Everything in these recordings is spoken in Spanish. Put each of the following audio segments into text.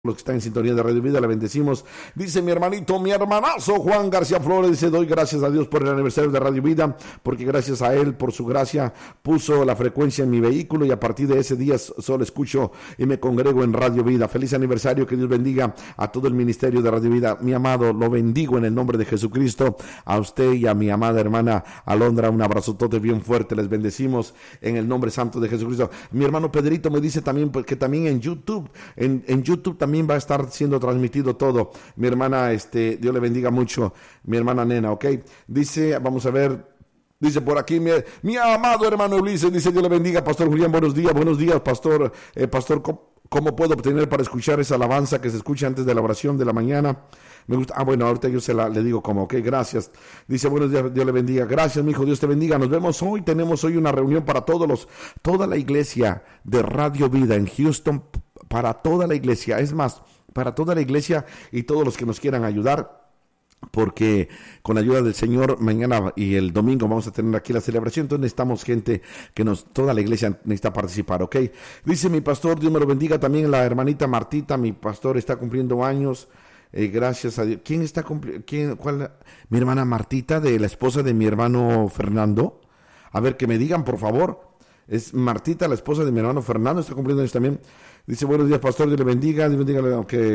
los que están en sintonía de Radio Vida, la bendecimos. Dice mi hermanito, mi hermanazo Juan García Flores, dice: doy gracias a Dios por el aniversario de Radio Vida, porque gracias a él, por su gracia, puso la frecuencia en mi vehículo, y a partir de ese día solo escucho y me congrego en Radio Vida. Feliz aniversario, que Dios bendiga a todo el ministerio de Radio Vida. Mi amado, lo bendigo en el nombre de Jesucristo, a usted y a mi amada hermana Alondra, un abrazotote bien fuerte, les bendecimos en el nombre santo de Jesucristo. Mi hermano Pedrito me dice también que también en YouTube, en YouTube también va a estar siendo transmitido todo. Mi hermana, Dios le bendiga mucho, mi hermana Nena, ¿ok? Dice, vamos a ver, dice por aquí, mi amado hermano Ulises, dice: Dios le bendiga, Pastor Julián, buenos días, Pastor, ¿cómo puedo obtener para escuchar esa alabanza que se escucha antes de la oración de la mañana? Me gusta. Bueno, ahorita yo le digo como, ok, gracias. Dice: buenos días, Dios le bendiga. Gracias, mi hijo, Dios te bendiga. Nos vemos hoy. Tenemos hoy una reunión para toda la iglesia de Radio Vida en Houston, para toda la iglesia. Es más, para toda la iglesia y todos los que nos quieran ayudar, porque con la ayuda del Señor mañana y el domingo vamos a tener aquí la celebración. Entonces necesitamos gente toda la iglesia necesita participar, ¿ok? Dice mi pastor, Dios me lo bendiga, también la hermanita Martita, mi pastor, está cumpliendo años. Gracias a Dios. ¿Quién está cumpliendo? ¿Cuál? Mi hermana Martita, de la esposa de mi hermano Fernando. A ver, que me digan, por favor. Es Martita, la esposa de mi hermano Fernando, está cumpliendo años también. Dice: buenos días, pastor, Dios le bendiga. Dios bendiga.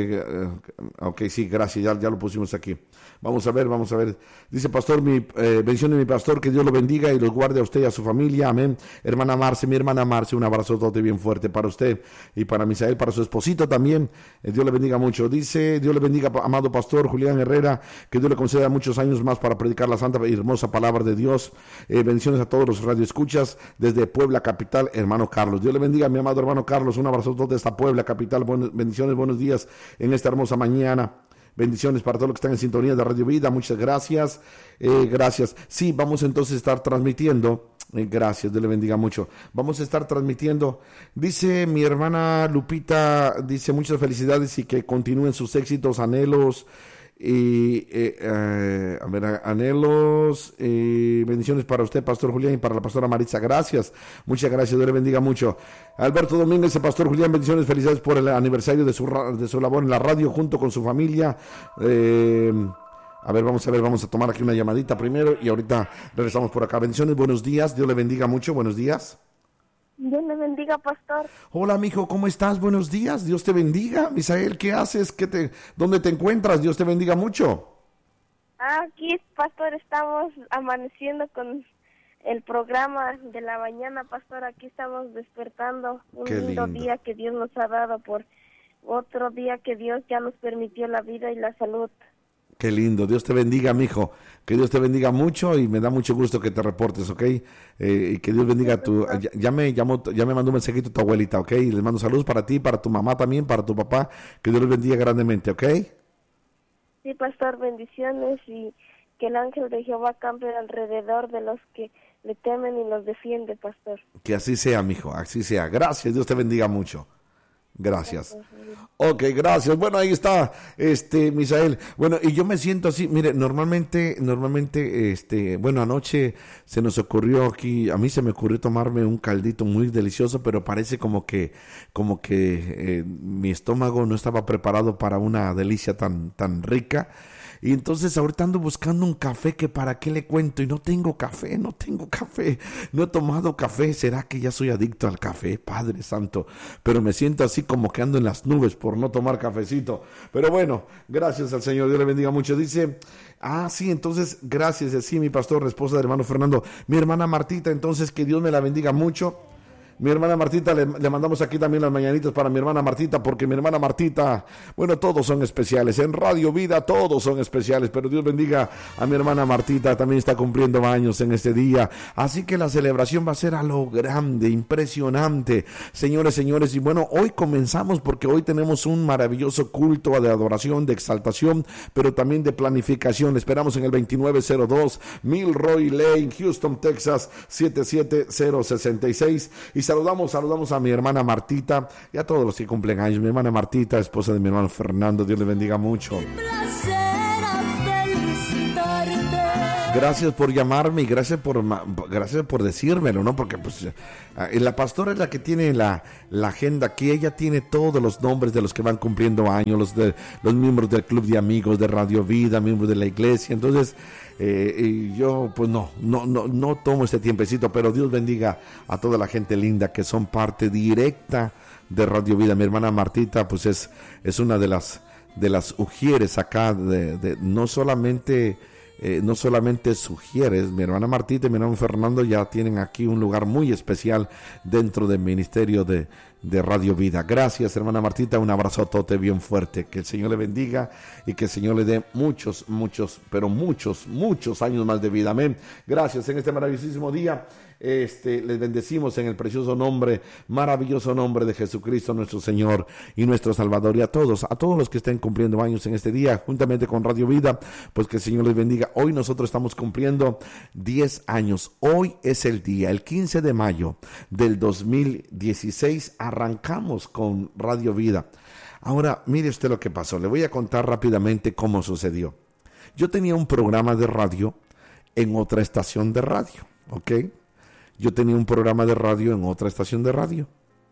Ok, sí, gracias, ya lo pusimos aquí. Vamos a ver. Dice: pastor, bendición de mi pastor, que Dios lo bendiga y los guarde a usted y a su familia. Amén. Hermana Marce, mi hermana Marce, un abrazo bien fuerte para usted y para Misael, para su esposito también. Dios le bendiga mucho. Dice: Dios le bendiga, amado pastor Julián Herrera, que Dios le conceda muchos años más para predicar la santa y hermosa palabra de Dios. Bendiciones a todos los radioescuchas desde Puebla capital, hermano Carlos. Dios le bendiga, mi amado hermano Carlos, un abrazo de esta Puebla capital. Bendiciones, buenos días en esta hermosa mañana. Bendiciones para todos los que están en sintonía de Radio Vida. Muchas gracias. Gracias. Sí, vamos entonces a estar transmitiendo. Gracias, Dios le bendiga mucho. Vamos a estar transmitiendo. Dice mi hermana Lupita, dice: muchas felicidades y que continúen sus éxitos, anhelos. Anhelos, bendiciones para usted, pastor Julián, y para la pastora Maritza. Gracias, muchas gracias, Dios le bendiga mucho. Alberto Domínguez, pastor Julián, bendiciones, felicidades por el aniversario de su labor en la radio junto con su familia. Vamos a tomar aquí una llamadita primero y ahorita regresamos por acá. Bendiciones, buenos días, Dios le bendiga mucho, buenos días. Dios le bendiga, pastor. Hola, mijo, ¿cómo estás? Buenos días, Dios te bendiga. Misael, ¿qué haces? ¿Dónde te encuentras? Dios te bendiga mucho. Aquí, pastor, estamos amaneciendo con el programa de la mañana, pastor. Aquí estamos despertando. Un lindo día que Dios nos ha dado, por otro día que Dios ya nos permitió la vida y la salud. Qué lindo, Dios te bendiga, mijo, que Dios te bendiga mucho y me da mucho gusto que te reportes, ¿ok? Y que Dios bendiga ya me mandó un mensajito tu abuelita, ¿ok? Y les mando saludos para ti, para tu mamá también, para tu papá, que Dios les bendiga grandemente, ¿ok? Sí, pastor, bendiciones, y que el ángel de Jehová campe alrededor de los que le temen y los defiende, pastor. Que así sea, mijo, así sea. Gracias, Dios te bendiga mucho. Gracias. Ok, gracias. Bueno, ahí está, Misael. Bueno, y yo me siento así, mire, normalmente, bueno, anoche se nos ocurrió aquí, a mí se me ocurrió tomarme un caldito muy delicioso, pero parece como que mi estómago no estaba preparado para una delicia tan rica. Y entonces ahorita ando buscando un café, que para qué le cuento, y no tengo café, no he tomado café. ¿Será que ya soy adicto al café? Padre santo, pero me siento así como que ando en las nubes por no tomar cafecito. Pero bueno, gracias al Señor, Dios le bendiga mucho. Dice: sí, entonces, gracias, así mi pastor, esposa del hermano Fernando, mi hermana Martita, entonces que Dios me la bendiga mucho. Mi hermana Martita, le mandamos aquí también las mañanitas para mi hermana Martita, porque mi hermana Martita, bueno, todos son especiales, en Radio Vida todos son especiales, pero Dios bendiga a mi hermana Martita, también está cumpliendo años en este día, así que la celebración va a ser a lo grande, impresionante, señores, y bueno, hoy comenzamos porque hoy tenemos un maravilloso culto de adoración, de exaltación, pero también de planificación. Esperamos en el 2902 Milroy Lane, Houston, Texas, 77066, y saludamos a mi hermana Martita y a todos los que cumplen años. Mi hermana Martita, esposa de mi hermano Fernando, Dios le bendiga mucho. Placer a felicitarte. Gracias por llamarme y gracias por decírmelo, ¿no? Porque pues la pastora es la que tiene la agenda aquí. Ella tiene todos los nombres de los que van cumpliendo años, los miembros del Club de Amigos de Radio Vida, miembros de la iglesia. Entonces, y yo pues no tomo este tiempecito, pero Dios bendiga a toda la gente linda que son parte directa de Radio Vida. Mi hermana Martita pues es una de las ujieres acá, no solamente sugieres. Mi hermana Martita y mi hermano Fernando ya tienen aquí un lugar muy especial dentro del ministerio de Radio Vida. Gracias, hermana Martita, un abrazotote bien fuerte, que el Señor le bendiga y que el Señor le dé muchos años más de vida, amén. Gracias en este maravillosísimo día. Les bendecimos en el precioso nombre, maravilloso nombre de Jesucristo nuestro Señor y nuestro Salvador, y a todos los que estén cumpliendo años en este día juntamente con Radio Vida, pues que el Señor les bendiga. Hoy nosotros estamos cumpliendo 10 años. Hoy es el día, el 15 de mayo del 2016 arrancamos con Radio Vida. Ahora mire usted lo que pasó. Le voy a contar rápidamente cómo sucedió. Yo tenía un programa de radio en otra estación de radio, ¿ok? Yo tenía un programa de radio en otra estación de radio.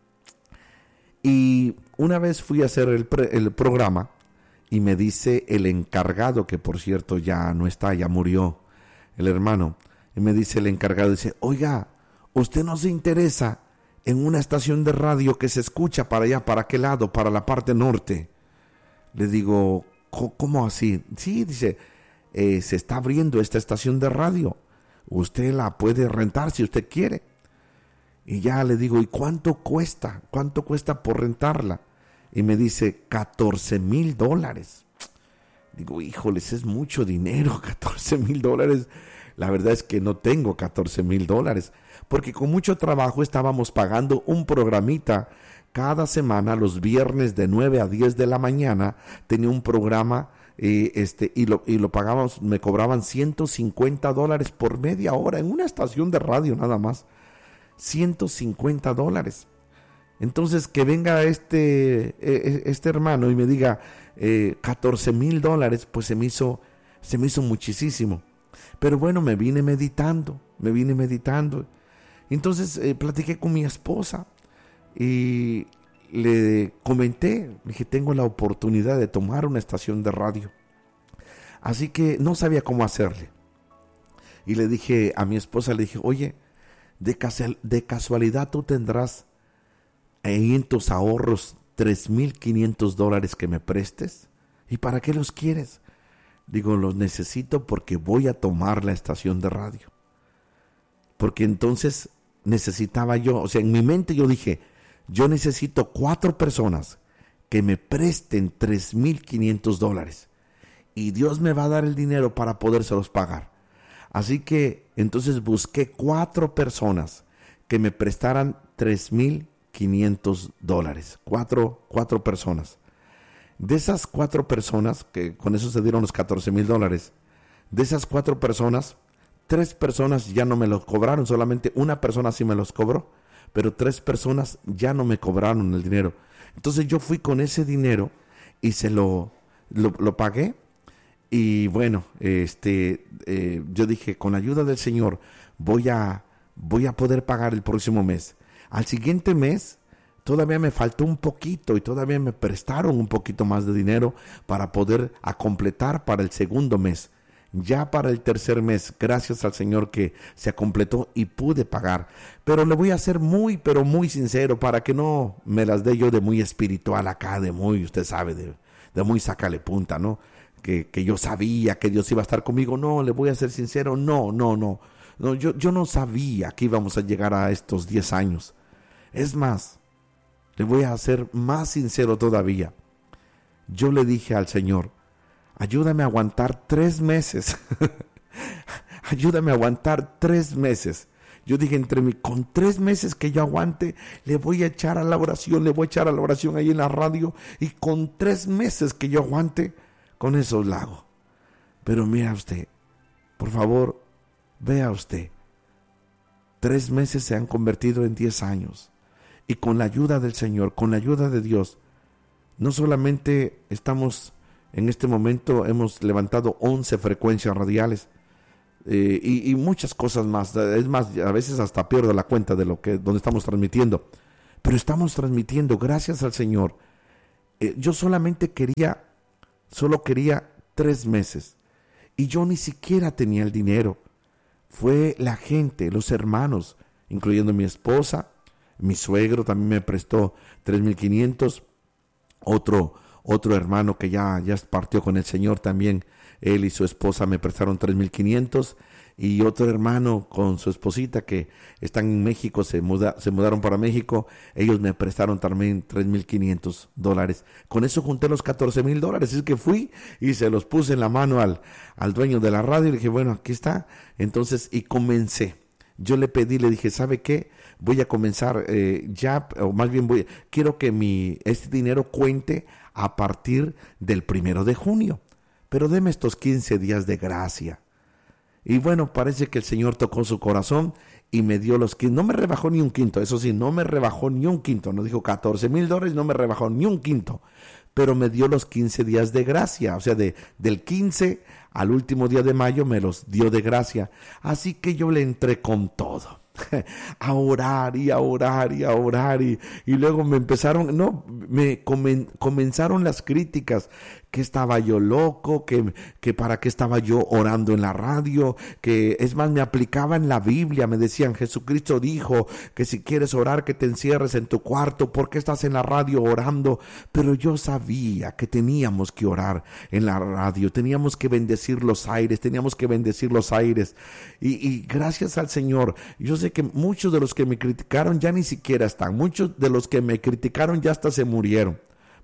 Y una vez fui a hacer el programa y me dice el encargado, que por cierto ya no está, ya murió el hermano. Y me dice el encargado, dice, oiga, ¿usted no se interesa en una estación de radio que se escucha para allá, para qué lado, para la parte norte? Le digo, ¿cómo así? Sí, dice, se está abriendo esta estación de radio. Usted la puede rentar si usted quiere. Y ya le digo, ¿y cuánto cuesta? ¿Cuánto cuesta por rentarla? Y me dice, $14,000. Digo, híjoles, es mucho dinero, $14,000. La verdad es que no tengo $14,000, porque con mucho trabajo estábamos pagando un programita cada semana, los viernes de 9 a 10 de la mañana, tenía un programa. Y lo pagábamos, me cobraban $150 por media hora en una estación de radio nada más, $150. Entonces que venga este hermano y me diga $14,000, pues se me hizo muchísimo. Pero bueno, me vine meditando. Entonces platiqué con mi esposa y le comenté, le dije, tengo la oportunidad de tomar una estación de radio. Así que no sabía cómo hacerle. Y le dije a mi esposa, le dije, oye, de casualidad tú tendrás ahí en tus ahorros $3,500 que me prestes. ¿Y para qué los quieres? Digo, los necesito porque voy a tomar la estación de radio. Porque entonces necesitaba yo, o sea, en mi mente yo dije, yo necesito 4 personas que me presten $3,500 y Dios me va a dar el dinero para podérselos pagar. Así que entonces busqué 4 personas que me prestaran $3,500. 4 personas. De esas 4 personas, que con eso se dieron los $14,000, de esas 4 personas, 3 personas ya no me los cobraron, solamente una persona sí me los cobró. Pero 3 personas ya no me cobraron el dinero. Entonces yo fui con ese dinero y se lo pagué. Y bueno, yo dije, con la ayuda del Señor voy a poder pagar el próximo mes. Al siguiente mes todavía me faltó un poquito y todavía me prestaron un poquito más de dinero para poder completar para el segundo mes. Ya para el tercer mes, gracias al Señor que se completó y pude pagar. Pero le voy a ser muy, pero muy sincero para que no me las dé yo de muy espiritual acá, de muy, usted sabe, de muy sácale punta, ¿no? Que yo sabía que Dios iba a estar conmigo. No, le voy a ser sincero, no, yo no sabía que íbamos a llegar a estos 10 años. Es más, le voy a ser más sincero todavía. Yo le dije al Señor, ayúdame a aguantar 3 meses. Ayúdame a aguantar 3 meses. Yo dije, con 3 meses que yo aguante, le voy a echar a la oración ahí en la radio. Y con 3 meses que yo aguante, con eso la hago. Pero mira usted, por favor, vea usted. 3 meses se han convertido en 10 años. Y con la ayuda del Señor, con la ayuda de Dios, no solamente estamos... En este momento hemos levantado 11 frecuencias radiales. y muchas cosas más. Es más, a veces hasta pierdo la cuenta de donde estamos transmitiendo. Pero estamos transmitiendo, gracias al Señor. Yo solo quería 3 meses. Y yo ni siquiera tenía el dinero. Fue la gente, los hermanos, incluyendo mi esposa, mi suegro también me prestó 3,500. Otro hermano que ya partió con el Señor también, él y su esposa me prestaron 3,500. Y otro hermano con su esposita que están en México, se mudaron para México, ellos me prestaron también $3,500. Con eso junté los $14,000, es que fui y se los puse en la mano al dueño de la radio y le dije, bueno, aquí está. Entonces, y comencé. Yo le dije, ¿sabe qué? Voy a comenzar quiero que este dinero cuente a partir del 1 de junio, pero deme estos 15 días de gracia. Y bueno, parece que el Señor tocó su corazón y me dio los 15. No me rebajó ni un quinto, eso sí, no me rebajó ni un quinto. Nos dijo $14,000, no me rebajó ni un quinto. Pero me dio los 15 días de gracia, o sea, del 15 al último día de mayo me los dio de gracia. Así que yo le entré con todo. A orar y a orar y a orar y luego comenzaron las críticas, que estaba yo loco, que para qué estaba yo orando en la radio, que es más me aplicaban la Biblia, me decían, Jesucristo dijo que si quieres orar que te encierres en tu cuarto, ¿por qué estás en la radio orando? Pero yo sabía que teníamos que orar en la radio, teníamos que bendecir los aires, y gracias al Señor, yo sé que muchos de los que me criticaron ya ni siquiera están, muchos de los que me criticaron ya hasta se murieron.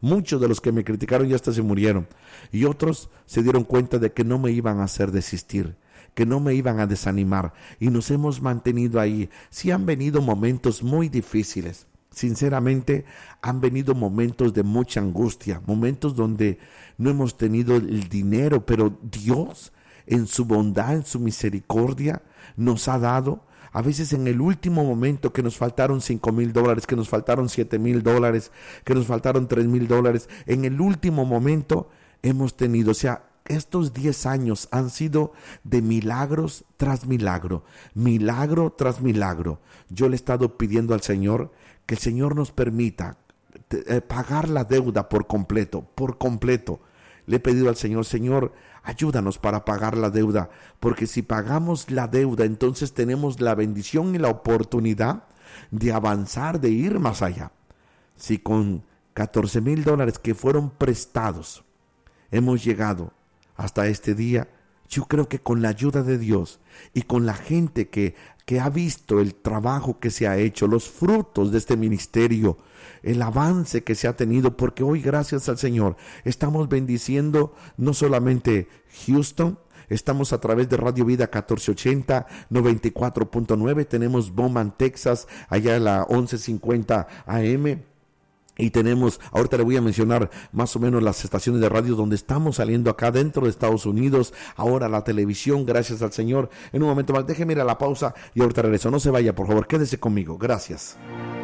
Y otros se dieron cuenta de que no me iban a hacer desistir, que no me iban a desanimar, y nos hemos mantenido ahí. Sí han venido momentos muy difíciles, sinceramente han venido momentos de mucha angustia, momentos donde no hemos tenido el dinero, pero Dios en su bondad, en su misericordia nos ha dado. A veces en el último momento que nos faltaron $5,000, que nos faltaron $7,000, que nos faltaron $3,000, en el último momento hemos tenido, estos 10 años han sido de milagros tras milagro, milagro tras milagro. Yo le he estado pidiendo al Señor que el Señor nos permita pagar la deuda por completo. Le he pedido al Señor, Señor, ayúdanos para pagar la deuda, porque si pagamos la deuda, entonces tenemos la bendición y la oportunidad de avanzar, de ir más allá. Si con $14,000 que fueron prestados hemos llegado hasta este día, yo creo que con la ayuda de Dios y con la gente que ha visto el trabajo que se ha hecho, los frutos de este ministerio, el avance que se ha tenido, porque hoy, gracias al Señor, estamos bendiciendo no solamente Houston, estamos a través de Radio Vida 1480, 94.9, tenemos Bowman, Texas, allá en la 1150 AM. Y tenemos, ahorita le voy a mencionar más o menos las estaciones de radio donde estamos saliendo acá dentro de Estados Unidos, ahora la televisión, gracias al Señor. En un momento más, déjeme ir a la pausa y ahorita regreso. No se vaya, por favor, quédese conmigo. Gracias.